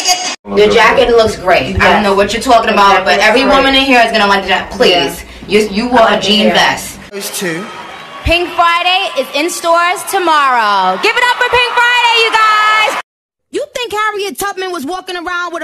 The jacket looks great. Yes. I don't know what you're talking about, but every woman in here is gonna like that. Please, you wore a jean vest. Those two. Pink Friday is in stores tomorrow. Give it up for Pink Friday, you guys! You think Harriet Tubman was walking around with